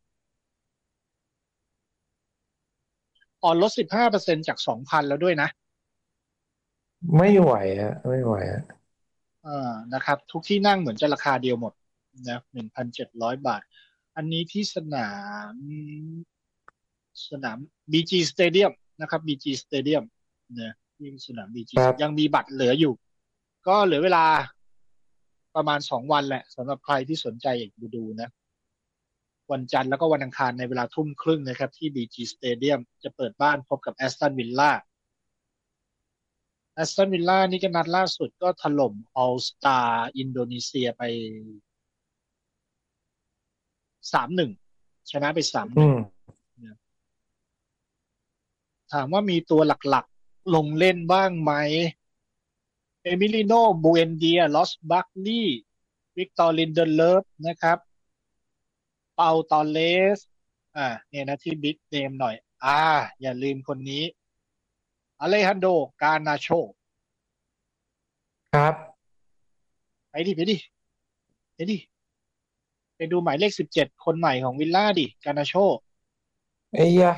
[SPEAKER 1] อ่อนลดสิบห้าเปอร์เซ็นต์จากสองพันแล้วด้วยนะ
[SPEAKER 2] ไม่ไหวฮะไม่ไหวฮะ
[SPEAKER 1] อ่านะครับทุกที่นั่งเหมือนจะราคาเดียวหมดนะหนึ่งพันเจ็ดร้อยบาทอันนี้ที่สนามสนาม บี จี Stadium นะครับ บี จี Stadium นะที่สนาม บี จี ยัง
[SPEAKER 2] ครับ
[SPEAKER 1] มีบัตรเหลืออยู่ก็เหลือเวลาประมาณสองวันแหละสำหรับใครที่สนใจอยากดูดูนะวันจันทร์แล้วก็วันอังคารในเวลาทุ่มครึ่งนะครับที่ บี จี Stadium จะเปิดบ้านพบกับแอสตันวิลล่าแอสตันวิลล่านี่ก็นัดล่าสุดก็ถล่มออลสตาร์อินโดนีเซียไป สามหนึ่งชนะไปสามหนึ่ง
[SPEAKER 2] อืม
[SPEAKER 1] ถามว่ามีตัวหลักๆลงเล่นบ้างไหมเอมิลิโนบูเอนเดียลอสบัคลีย์วิกตอร์ลินเดเลฟนะครับเปาตอเลสอ่าเนี่ยนะที่บิ๊กเนมหน่อยอ่าอย่าลืมคนนี้อเลฮันโดกานาโช
[SPEAKER 2] ครับ
[SPEAKER 1] ไปดิไปดิไปดิไปดูหมายเลขสิบเจ็ดคนใหม่ของวิลล่าดิกานาโช
[SPEAKER 2] ไอ้ยะ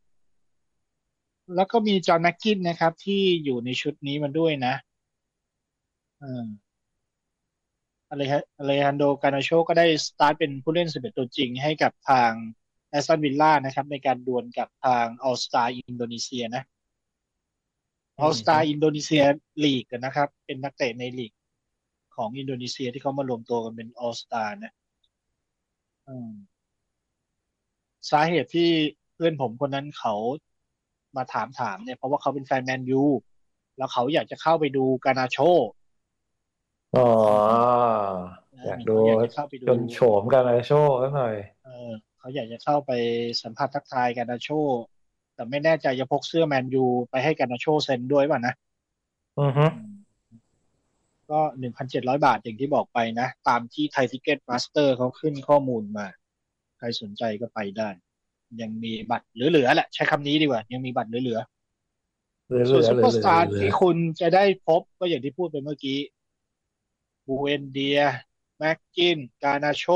[SPEAKER 1] แล้วก็มีจอห์นแม็กกินนะครับที่อยู่ในชุดนี้มันด้วยนะอ่า อะไรฮะอะไรฮันโดกานาโชก็ได้สตาร์ทเป็นผู้เล่นสิบเอ็ดตัวจริงให้กับทางแอสตันวิลล่านะครับในการดวลกับทางออลสตาร์อินโดนีเซียนะ
[SPEAKER 2] อื
[SPEAKER 1] ออลสตาร์อิ
[SPEAKER 2] ม
[SPEAKER 1] นโดนีเซียลีกนะครับเป็นนักเตะในลีกของอินโดนีเซียที่เขามารวมตัวกันเป็นออลสตาร์นะอืมสาเหตุที่เพื่อนผมคนนั้นเขามาถามถามเนี่ยเพราะว่าเขาเป็นแฟนแมนยูแล้วเขาอยากจะเข้าไปดูกานาโช
[SPEAKER 2] อ๋อ
[SPEAKER 1] อืม
[SPEAKER 2] อยากดู
[SPEAKER 1] เหมือนเขาอยากจะเข้าไปดู
[SPEAKER 2] จนโฉมกันเลยโชว์สักหน่อย
[SPEAKER 1] เออเขาอยากจะเข้าไปสัมผัสทักทายกันนาโชแต่ไม่แน่ใจจะพกเสื้อแมนยูไปให้กันนาโชเซ็นด้วยป่ะนะ
[SPEAKER 2] อือฮึ
[SPEAKER 1] อืมก็หนึ่งพันเจ็ดร้อยบาทอย่างที่บอกไปนะตามที่ไทยทิเก็ตมาสเตอร์เขาขึ้นข้อมูลมาใครสนใจก็ไปได้ยังมีบัตรเหลือๆแหละใช้คำนี้ดีกว่ายังมีบัตรเหลือ
[SPEAKER 2] เหลือ
[SPEAKER 1] ๆส่วนซู
[SPEAKER 2] เหลือเหลือเหลือ
[SPEAKER 1] เปอร์สตาร์
[SPEAKER 2] เหลือ
[SPEAKER 1] ที่คุณจะได้พบก็อย่างที่พูดไปเมื่อกี้บูเอนเดียแม็กกินกานาโช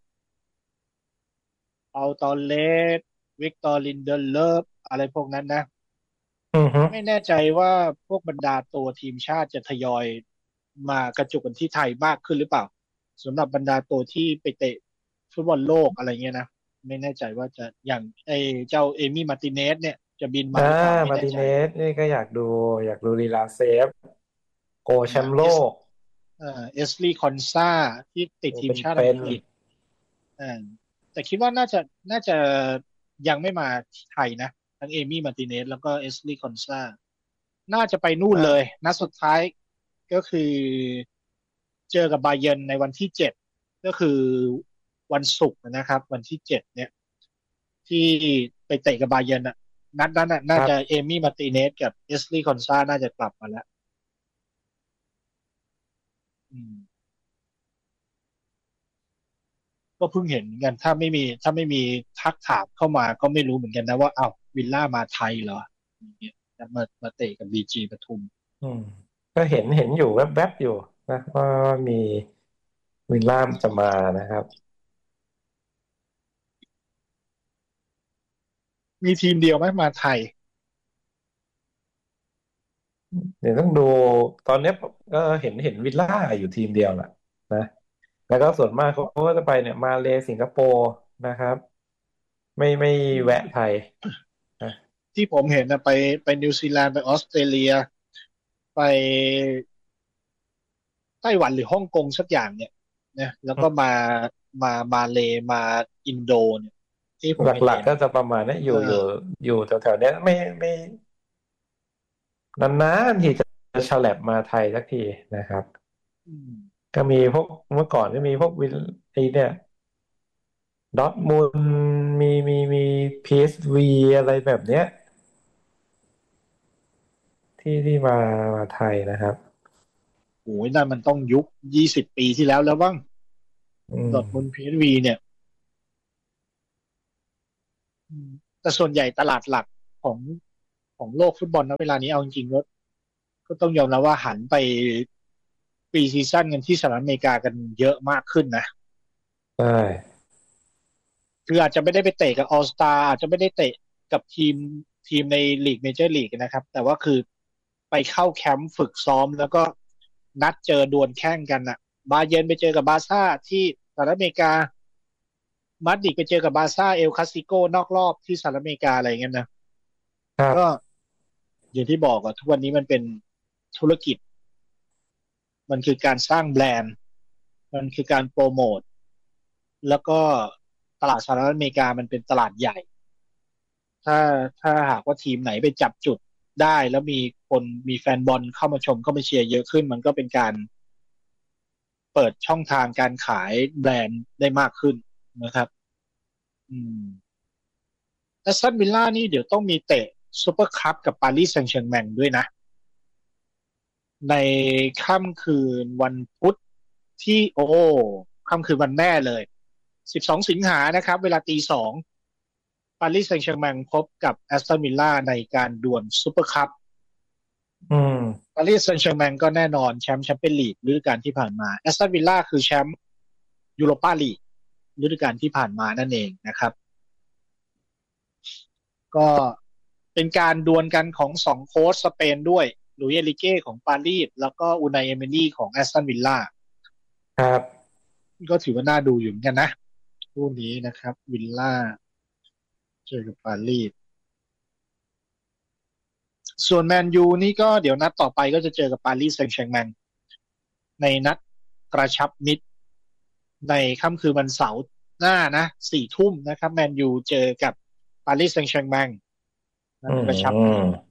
[SPEAKER 1] เอาตอนเลสวิกตอร์ลินเดเลฟอะไรพวกนั้นนะ
[SPEAKER 2] อือฮึ
[SPEAKER 1] ไม่แน่ใจว่าพวกบรรดาตัวทีมชาติจะทยอยมากระจุกกันที่ไทยมากขึ้นหรือเปล่าสำหรับบรรดาตัวที่ไปเตะฟุตบอลโลกอะไรเงี้ยนะไม่แน่ใจว่าจะอย่างไอ้เจ้าเอมี่มาร์ติเนสเนี่ยจะบินมา
[SPEAKER 2] อ่า
[SPEAKER 1] หรือเปล่าไม่แน่ใจ
[SPEAKER 2] มาร์ติเนสนี่ก็อยากดูอยากดูลีลาเซฟโกแชมป์โล
[SPEAKER 1] นะเอส
[SPEAKER 2] ก
[SPEAKER 1] เอ่อเอสลีย์คอนซาที่ติด
[SPEAKER 2] โอ้
[SPEAKER 1] ทีมชาติอั
[SPEAKER 2] เป็นเป็น
[SPEAKER 1] งกฤษอ่าแต่คิดว่าน่าจะน่าจะยังไม่มาที่ไทยนะทั้งเอมี่มาร์ติเนสแล้วก็เอสลีย์คอนซา น่าจะไปนู่นเลย
[SPEAKER 2] อ่า
[SPEAKER 1] นัดสุดท้ายก็คือเจอกับบาเยิร์นในวันที่เจ็ดก็คือวันศุกร์นะครับวันที่เจ็ดเนี่ยที่ไปเตะกับบาเยิร์นอ่ะนัดนั้นน่ะ
[SPEAKER 2] ค
[SPEAKER 1] น่าจะเอ
[SPEAKER 2] รับ
[SPEAKER 1] มี่มาร์ติเนสกับเอสลีย์คอนซาน่าจะกลับมาแล้วอืมก็เพิ่งเห็นเหมือนกันถ้าไม่มีถ้าไม่มีทักถามเข้ามาก็ไม่รู้เหมือนกันนะว่าอ้าววิลล่ามาไทยเหรออย่างเงี้ยจะมามาเตะกับบีจีปทุม
[SPEAKER 2] อืมก็เห็นเห็นอยู่แวบๆอยู่นะว่ามีวิลล่ามจะมานะครับ
[SPEAKER 1] มีทีมเดียวไหมมาไทย
[SPEAKER 2] เดี๋ยวต้องดูตอนเนี้ยก็เห็นเห็นวิลล่าอยู่ทีมเดียวแหละนะแล้วก็ส่วนมากเขาก็จะไปเนี่ยมาเลสิงคโปร์นะครับไม่ไม่แวะไทยนะ
[SPEAKER 1] ที่ผมเห็นนะไปไปนิวซีแลนด์ไปออสเตรเลีย ไปไต้หวันหรือฮ่องกงสักอย่างเนี่ยนะแล้วก็มามามาเลมาอินโดเนี่ยที่ผม
[SPEAKER 2] ห
[SPEAKER 1] เห็นเห็น
[SPEAKER 2] ลักๆก็จะประมาณนี้อยู่อยู่
[SPEAKER 1] เออ
[SPEAKER 2] อยู่แถวๆเนี้ยไม่ไม่นานๆที่จะฉลับมาไทยสักทีนะครับ
[SPEAKER 1] อืม
[SPEAKER 2] ก็มีพวกเมื่อก่อนก็มีพวกวิลไอเนี่ย ดอร์ทมุนด์มีมีมีพีเอสวีอะไรแบบเนี้ยที่ที่มามาไทยนะครับ
[SPEAKER 1] โอ้ยนั่นมันต้องยุคยี่สิบปีที่แล้วแล้วบ้าง
[SPEAKER 2] อื
[SPEAKER 1] ดอร์ทมุนด์
[SPEAKER 2] ม
[SPEAKER 1] พี เอส วี เนี่ยอืมแต่ส่วนใหญ่ตลาดหลักของของโลกฟุตบอลณเวลานี้เอาจริงๆก็ก็ต้องยอมรับว่าหันไปปีซีซั่นกันที่สหรัฐอเมริกากันเยอะมากขึ้นนะ
[SPEAKER 2] ใช่
[SPEAKER 1] คืออาจจะไม่ได้ไปเตะกับออลสตาอาจจะไม่ได้เตะกับทีมทีมในลีกเมเจอร์ลีกนะครับแต่ว่าคือไปเข้าแคมป์ฝึกซ้อมแล้วก็นัดเจอดวลแข่งกันอ่ะบาเยิร์นไปเจอกับบาร์ซ่าที่สหรัฐอเมริกามาดริดไปเจอกับบาร์ซ่าเอลคลาสสิโกนอกรอบที่สหรัฐอเมริกาอะไรอย่างเงี้ยนะ
[SPEAKER 2] ครับ
[SPEAKER 1] ก็อย่างที่บอกอะทุกวันนี้มันเป็นธุรกิจมันคือการสร้างแบรนด์มันคือการโปรโมทแล้วก็ตลาดสหรัฐอเมริกามันเป็นตลาดใหญ่ ถ้าถ้าหากว่าทีมไหนไปจับจุดได้แล้วมีคนมีแฟนบอลเข้ามาชมเข้ามาเชียร์เยอะขึ้นมันก็เป็นการเปิดช่องทางการขายแบรนด์ได้มากขึ้นนะครับอืมแอสตันวิลล่านี่เดี๋ยวต้องมีเตะซูเปอร์คัพกับปารีสแซงต์แชร์แมงด้วยนะในค่ำคืนวันพุธที่โอ้ค่ำคืนวันแม่เลยสิบสองสิงหานะครับเวลาตีสองปารีสแซงต์แชร์แมงพบกับแอสตันวิลล่าในการดวลซูเปอร์คัพ
[SPEAKER 2] อืม
[SPEAKER 1] ปารีสแซงต์แชร์แมงก็แน่นอนแชมป์แชมเปี้ยนลีกฤดูกาลที่ผ่านมาแอสตันวิลล่าคือแชมป์ยูโรปาลีกฤดูกาลที่ผ่านมานั่นเองนะครับก็เป็นการดวลกันของสองโค้ชสเปนด้วยหลุยส์เอลิเก้ของปารีสแล้วก็อูไนเอเมรี่ของแอสตันวิลล่า
[SPEAKER 2] ครับ
[SPEAKER 1] ก็ถือว่าน่าดูอยู่เหมือนกันนะคู่นี้นะครับวิลล่าเจอกับปารีสส่วนแมนยูนี่ก็เดี๋ยวนัดต่อไปก็จะเจอกับปารีสแซงต์แชร์แมงในนัดกระชับมิตร ในค่ำคืนวันเสาร์หน้านะสี่ทุ่มนะครับแมนยูเจอกับปารีสแซงต์แชร์แมงนั
[SPEAKER 2] อื
[SPEAKER 1] ดกระชับมิตร
[SPEAKER 2] ม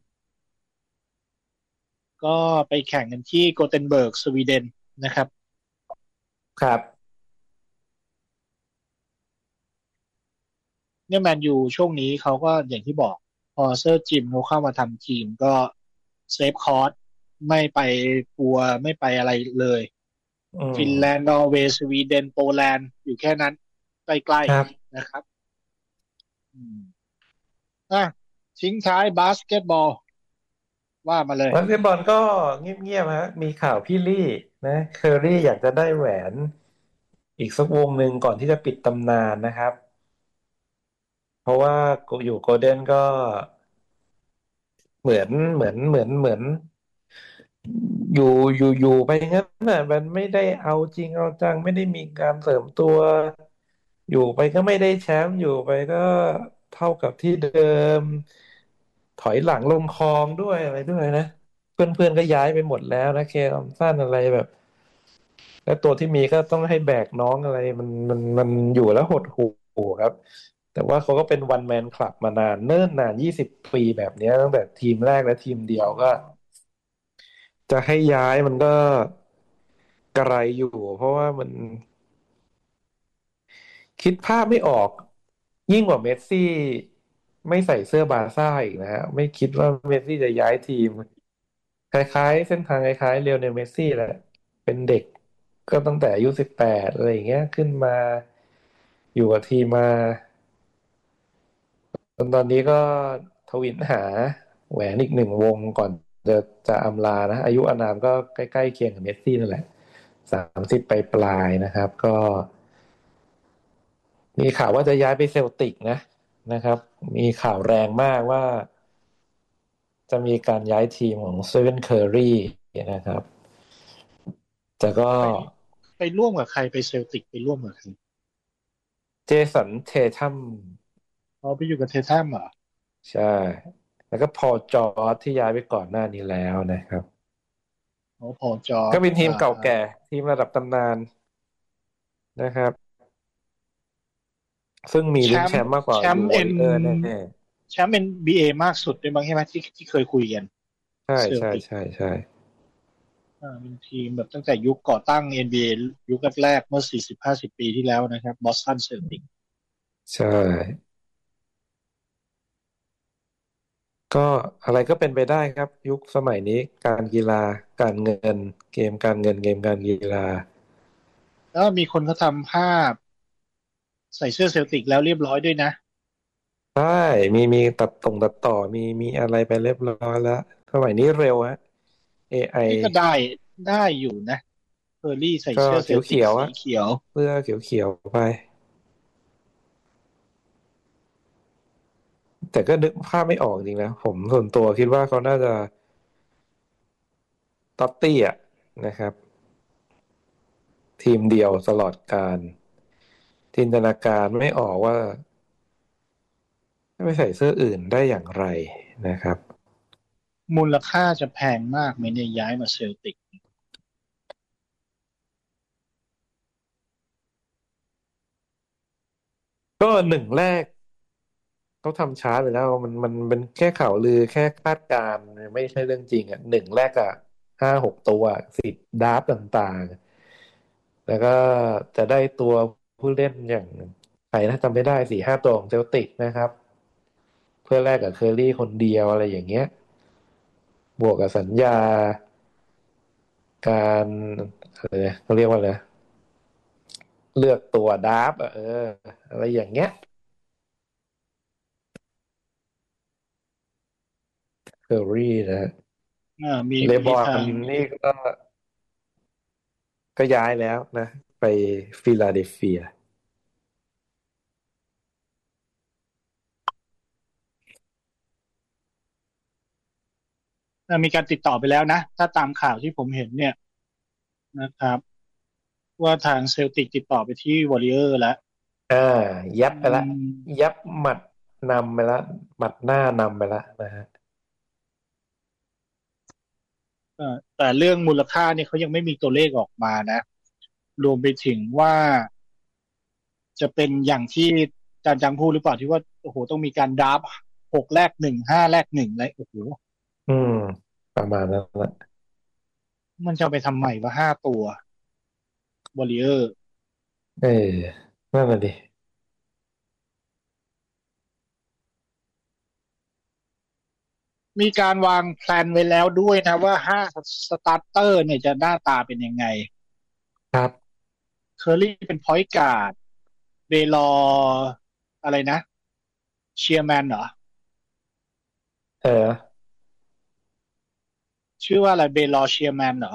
[SPEAKER 1] ก็ไปแข่งกันที่โกเทนเบิร์กสวีเดนนะครับ
[SPEAKER 2] ครับ
[SPEAKER 1] เนี่ยแมนยูช่วงนี้เขาก็อย่างที่บอกพอเซอร์จิมเขาเข้ามาทำทีมก็เซฟคอร์สไม่ไปกลัวไม่ไปอะไรเลย
[SPEAKER 2] อื
[SPEAKER 1] ฟินแลน
[SPEAKER 2] ม
[SPEAKER 1] ด์นอร์เวย์สวีเดนโปแลนด์อยู่แค่นั้นใกล้
[SPEAKER 2] ครับ
[SPEAKER 1] ๆนะครับอืมอ่ะทิ้งท้ายบาสเกตบอลว่ามาเลย
[SPEAKER 2] วอลเลย์บอลก็เงียบๆฮะมีข่าวพี่ลี่นะเคอรี่อยากจะได้แหวนอีกสักวงหนึ่งก่อนที่จะปิดตำนานนะครับเพราะว่าอยู่โกลเด้นก็เหมือนเหมือนเหมือนเหมือนอยู่อยู่อยู่ไปงั้นน่ะมันไม่ได้เอาจริงเอาจังไม่ได้มีการเสริมตัวอยู่ไปก็ไม่ได้แชมป์อยู่ไปก็เท่ากับที่เดิมถอยหลังลงคลองด้วยอะไรด้วยนะเพื่อนๆก็ย้ายไปหมดแล้วนะเคลอมสันอะไรแบบ แล้วตัวที่มีก็ต้องให้แบกน้องอะไรมันมันมันอยู่แล้วหดหู่ครับแต่ว่าเขาก็เป็นวันแมนคลับมานานเนิ่นนานยี่สิบปีแบบเนี้ยตั้งแต่ทีมแรกและทีมเดียวก็จะให้ย้ายมันก็กระไรอยู่เพราะว่ามันคิดภาพไม่ออกยิ่งกว่าเมสซี่ไม่ใส่เสื้อบาร์ซ่าอีกนะฮะไม่คิดว่าเมสซี่จะย้ายทีมคล้ายๆเส้นทางคล้ายๆเรียวเนลเมสซี่แหละเป็นเด็กก็ตั้งแต่อายุสิบแปดอะไรอย่างเงี้ยขึ้นมา อยู่กับทีมมาจนตอนนี้ก็ทวินหาแหวนอีกหนึ่งวงก่อนจะจะอำลานะอายุอานามก็ใกล้ๆเคียงกับเมสซี่นั่นแหละสามสิบปลายๆนะครับก็มีข่าวว่าจะย้ายไปเซลติกนะนะครับมีข่าวแรงมากว่าจะมีการย้ายทีมของเซเว่นเคอร์รี่นะครับแต่ก็
[SPEAKER 1] ไปไปร่วมกับใครไปเซลติกไปร่วมกับใคร
[SPEAKER 2] เจสันเททัม
[SPEAKER 1] เขาไปอยู่กับเททัมเหรอ
[SPEAKER 2] ใช่แล้วก็พอลจอร์จที่ย้ายไปก่อนหน้านี้แล้วนะครับ
[SPEAKER 1] เขาพอจอร์
[SPEAKER 2] ก็
[SPEAKER 1] ด
[SPEAKER 2] เป็นทีม
[SPEAKER 1] อ่าอ่า
[SPEAKER 2] เก่าแก่ทีมระดับตำนานนะครับซึ่งมี
[SPEAKER 1] แช
[SPEAKER 2] ลุ้นแช
[SPEAKER 1] มป์
[SPEAKER 2] มป์มากกว่า
[SPEAKER 1] แชม
[SPEAKER 2] อยู่วอ
[SPEAKER 1] ป์เอ็น
[SPEAKER 2] ริเออร์แน่
[SPEAKER 1] แชมป์เอ็นบีเอมากสุดด้วยมั้งใช่ไหมที่ที่เคยคุยกัน
[SPEAKER 2] ๆใช่ใช่
[SPEAKER 1] เซลติก
[SPEAKER 2] ใช่ใช่
[SPEAKER 1] อ่าเป็นทีมแบบตั้งแต่ยุคก่อตั้ง เอ็น บี เอ ยุคแรกๆเมื่อสี่สิบห้าสิบปีที่แล้วนะครับบอสตันเซลติก
[SPEAKER 2] ใช่ก็อะไรก็เป็นไปได้ครับยุคสมัยนี้การกีฬาการเงินเกมการเงินเกมการกีฬา
[SPEAKER 1] แล้วมีคนเขาทำภาพใส่เสื้อเซลติกแล้วเรียบร้อยด้วยนะ
[SPEAKER 2] ใช่มีมีตัดตรงตัดต่อมีมีอะไรไปเรียบร้อยแล้วสมัยนี้เร็วฮะ เอ ไอ
[SPEAKER 1] นี่ก็ได้ได้อยู่นะเคอรี่ใส่
[SPEAKER 2] ก็
[SPEAKER 1] เสื้อเซ
[SPEAKER 2] เขียว
[SPEAKER 1] ลติกสี
[SPEAKER 2] เขียวอะ
[SPEAKER 1] เขียว
[SPEAKER 2] เสื้อเขียวเขียวไปแต่ก็นึกภาพไม่ออกจริงนะผมส่วนตัวคิดว่าเขาน่าจะต็อตตี้อะนะครับทีมเดียวตลอดการจินตนาการไม่ออกว่าไม่ใส่เสื้ออื่นได้อย่างไรนะครับ
[SPEAKER 1] มูลค่าจะแพงมากไหมเนี่ยย้ายมาเซลติก
[SPEAKER 2] ก็หนึ่งแรกเขาทำช้าไปแล้วมันมันเป็นแค่ข่าวลือแค่คาดการณ์ไม่ใช่เรื่องจริงอ่ะหนึ่งแรกอ่ะห้าหกตัวสิบดราฟต์ต่างๆแล้วก็จะได้ตัวผู้เล่นอย่างใครถ้าจำไม่ได้สี่ห้าตัวของเซลติกนะครับเพื่อแลกกับเคอรี่คนเดียวอะไรอย่างเงี้ยบวกกับสัญญาการอะไรนะเขาเรียกว่าอะไรเลือกตัวดราฟต์อะเอออะไรอย่างเงี้ยเคอรี่นะ
[SPEAKER 1] อ่ามี
[SPEAKER 2] เลบอล
[SPEAKER 1] มีทาง
[SPEAKER 2] นี่ก็ก็ย้ายแล้วนะไปฟิลาเดลเฟีย
[SPEAKER 1] อ่ามีการติดต่อไปแล้วนะถ้าตามข่าวที่ผมเห็นเนี่ยนะครับว่าทางเซลติกติดต่อไปที่วอริเออร์แล้ว
[SPEAKER 2] อ่ายับ
[SPEAKER 1] อื
[SPEAKER 2] ไปละ
[SPEAKER 1] ม
[SPEAKER 2] ยับหมัดนำไปละหมัดหน้านำไปละนะฮะ
[SPEAKER 1] เอ่อแต่เรื่องมูลค่าเนี่ยเขายังไม่มีตัวเลขออกมานะรวมไปถึงว่าจะเป็นอย่างที่อาจารย์จังพูดหรือเปล่าที่ว่าโอ้โหต้องมีการดราฟหกแลกหนึ่งห้าแลกหนึ่งอะไรโอ้โห
[SPEAKER 2] อืมประมาณนั้นละ
[SPEAKER 1] มันจะเอาไปทำใหม่ว่าห้าตัววอริเออร์
[SPEAKER 2] เออนั่นแหละดิ
[SPEAKER 1] มีการวางแพลนไว้แล้วด้วยนะว่าห้าสตาร์เตอร์เนี่ยจะหน้าตาเป็นยังไง
[SPEAKER 2] ครับ
[SPEAKER 1] เคอรี่เป็นพอยต์การ์ดเบลออะไรนะเชียร์แมนเหรอ
[SPEAKER 2] เออ
[SPEAKER 1] ชื่อว่าอะไรเบลอเชียร์แมนเหรอ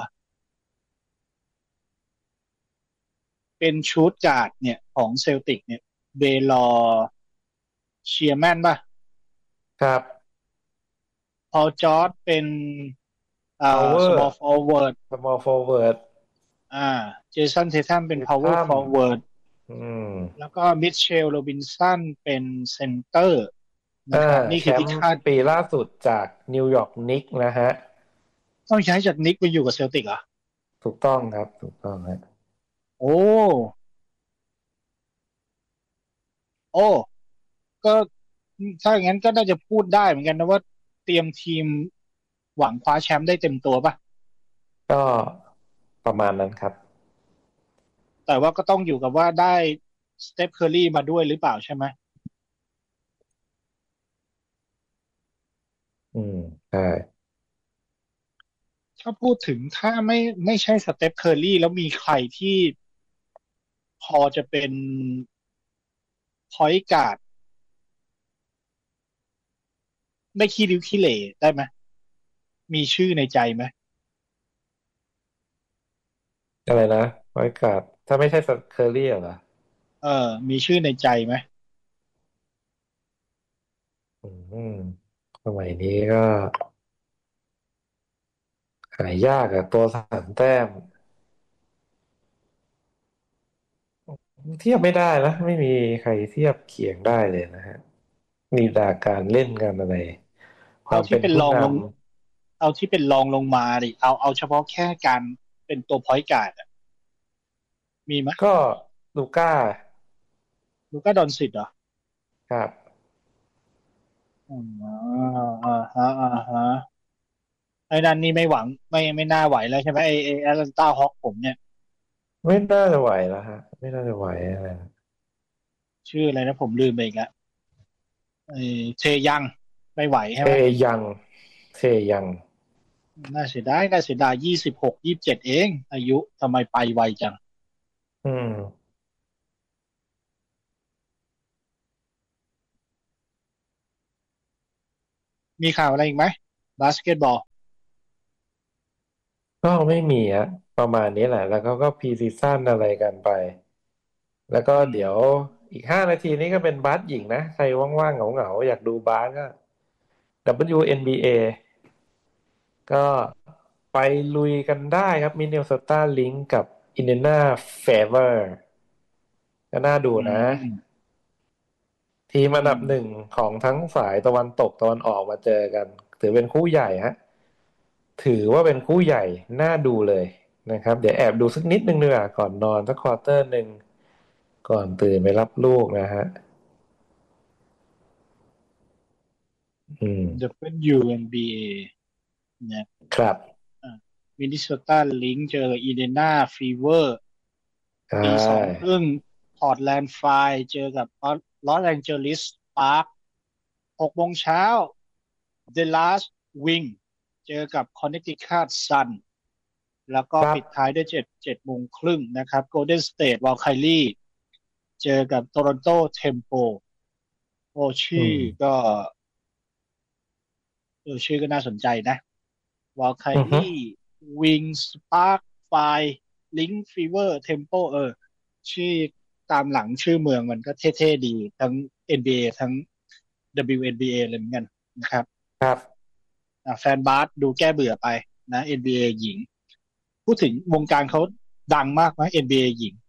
[SPEAKER 1] เป็นชูตการ์ดเนี่ยของเซลติกเนี่ยเบลอเชียร์แมนป่ะ
[SPEAKER 2] ครับ
[SPEAKER 1] พอลจอร์ดเป็นอ่า
[SPEAKER 2] พาวเวอร์
[SPEAKER 1] small forward
[SPEAKER 2] small forward
[SPEAKER 1] อ่าเจสันเททัมเป็น
[SPEAKER 2] เท
[SPEAKER 1] power
[SPEAKER 2] ทัม
[SPEAKER 1] forward
[SPEAKER 2] อืม
[SPEAKER 1] แล้วก็มิเชลโรบินสันเป็นเซนเตอร์
[SPEAKER 2] อ่า
[SPEAKER 1] นะครับนี่
[SPEAKER 2] แชมป์
[SPEAKER 1] คือที่คาด
[SPEAKER 2] ปีล่าสุดจากนิวยอร์กนิกนะฮะ
[SPEAKER 1] ต้องใช้จากนิกไปอยู่กับเซลติกเหรอ
[SPEAKER 2] ถูกต้องครับถูกต้องฮะ
[SPEAKER 1] โอ้โอ้ก็ถ้าอย่างนั้นก็น่าจะพูดได้เหมือนกันนะว่าเตรียมทีมหวังคว้าแชมป์ได้เต็มตัวป่ะ
[SPEAKER 2] ก็ประมาณนั้นครับ
[SPEAKER 1] แต่ว่าก็ต้องอยู่กับว่าได้สเต p เคอรี่มาด้วยหรือเปล่าใช่ไหม
[SPEAKER 2] อืมใช่
[SPEAKER 1] ถ้าพูดถึงถ้าไม่ไม่ใช่สเต p เคอรี่แล้วมีใครที่พอจะเป็นพอยต์การ์ดไม่ขี้ริ้วขี้เหร่ได้ไหมมีชื่อในใจไหม
[SPEAKER 2] อะไรนะไว้กัดถ้าไม่ใช่เคอรี่เหรอ
[SPEAKER 1] เออมีชื่อในใจไหม
[SPEAKER 2] อืมสมัยนี้ก็หายากอะตัวสามแต้มเทียบไม่ได้นะไม่มีใครเทียบเคียงได้เลยนะฮะมีดาการเล่นกันอะไรค
[SPEAKER 1] เอาที่เป็น
[SPEAKER 2] วามเป็นผู้น
[SPEAKER 1] รองลงเอาที่เป็นรองลงมาดิเอาเอาเฉพาะแค่การเป็นตัวพอยต์การ์ดมีไหม
[SPEAKER 2] ำก็ลูก้า
[SPEAKER 1] ลูก้าดอนซิดเหรอ
[SPEAKER 2] ครับ
[SPEAKER 1] อ๋ออ่าฮะอ่าฮะไอ้นั่นนี่ไม่หวังไม่ไม่น่าไหวแล้วใช่ไหมไอ้ไอ้แอตแลนตาฮอคผมเนี่ย
[SPEAKER 2] ไม่น่าจะไหวแล้วฮะไม่น่าจะไหวอะไรนะ
[SPEAKER 1] ชื่ออะไรนะผมลืมไปอีกแล้วไอ้เทยังไม่ไหว
[SPEAKER 2] เท
[SPEAKER 1] ใช่ไหม
[SPEAKER 2] ยังเทยัง
[SPEAKER 1] น่าเสียดายน่าเสียดายยี่สิบหกยี่สิบเจ็ดเองอายุทำไมไปไวจัง
[SPEAKER 2] อืม
[SPEAKER 1] มีข่าวอะไรอีกไหมบาสเกตบอล
[SPEAKER 2] ก็ไม่มีอะประมาณนี้แหละแล้วเขาก็พรีซีซั่นอะไรกันไปแล้วก็
[SPEAKER 1] อืม
[SPEAKER 2] เดี๋ยวอีกห้านาทีนี้ก็เป็นบาสหญิงนะใครว่างๆเหงาๆอยากดูบาสก็ ดับเบิลยู เอ็น บี เอ ก็ไปลุยกันได้ครับมินนิโซตาลิงก์กับอินเดียนาเฟเวอร์ก็น่าดู
[SPEAKER 1] อื
[SPEAKER 2] นะ
[SPEAKER 1] ม
[SPEAKER 2] ทีม
[SPEAKER 1] อื
[SPEAKER 2] อันดับหนึ่ง
[SPEAKER 1] ม
[SPEAKER 2] ของทั้งสายตะวันตกตะวันออกมาเจอกันถือเป็นคู่ใหญ่ฮะถือว่าเป็นคู่ใหญ่น่าดูเลยนะครับเดี๋ยวแอบดูสักนิดนึงดีกว่าก่อนนอนสักควอเตอร์หนึ่งก่อนตื่นไปรับลูกนะฮะอืม
[SPEAKER 1] ดับเบิลยู เอ็น บี เอ เนี่ย
[SPEAKER 2] ครับ
[SPEAKER 1] มินนิโซตาลิงเจออินเดียนาฟีเวอร์
[SPEAKER 2] ใช่
[SPEAKER 1] ตีสองครึ่งพอร์ตแลนด์ไฟเจอกับลอสแองเจลิสสปาร์คหกโมงเช้าเดลัสวิงเจอกับคอนเนคติคัตซันแล้วก็
[SPEAKER 2] ครับ
[SPEAKER 1] ปิดท้ายด้วยเจ็ดเจ็ดโมงครึ่งนะครับโกลเด้นสเตทวอลไคลี่เจอกับโตรอนโตเทมโปโอ
[SPEAKER 2] อื
[SPEAKER 1] ชื่อ
[SPEAKER 2] ม
[SPEAKER 1] ก็เออชื่อก็น่าสนใจนะ วอลไค
[SPEAKER 2] อือฮึ
[SPEAKER 1] ลี่วิงสปาร์คไฟลิงฟีเวอร์เทมโปเออชื่อตามหลังชื่อเมืองมันก็เท่ๆดีทั้ง เอ็น บี เอ ทั้ง ดับเบิลยู เอ็น บี เอ เลยเหมือนกันนะครับ
[SPEAKER 2] ครับ
[SPEAKER 1] อ่ะแฟนบาสดูแก้เบื่อไปนะ เอ็น บี เอ หญิงพูดถึงวงการเขาดังมากไหม เอ็น บี เอ หญิง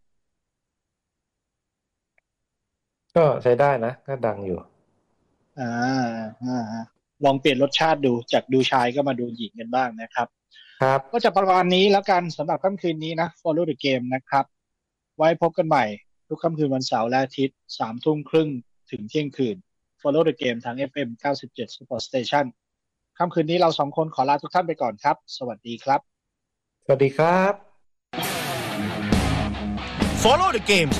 [SPEAKER 2] ก็ใช้ได้นะก็ดังอยู่
[SPEAKER 1] อ่าอ่าลองเปลี่ยนรสชาติดูจากดูชายก็มาดูหญิงกันบ้างนะครับ
[SPEAKER 2] ครับ
[SPEAKER 1] ก็จะประมาณนี้แล้วกันสำหรับค่ำคืนนี้นะ Follow the Game นะครับ ไว้พบกันใหม่ทุกค่ำคืนวันเสาร์และอาทิตย์สามทุ่มครึ่งถึงเที่ยงคืน Follow the Game ทาง เอฟ เอ็ม เก้าสิบเจ็ด Sport Station ค่ำคืนนี้เราสองคนขอลาทุกท่านไปก่อนครับ สวัสดีครับ
[SPEAKER 2] สวัสดีครับ
[SPEAKER 3] Follow the game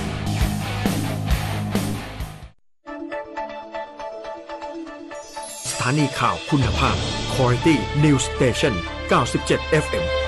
[SPEAKER 3] สถานีข่าวคุณภาพ Quality News Station เก้าสิบเจ็ด เอฟ เอ็ม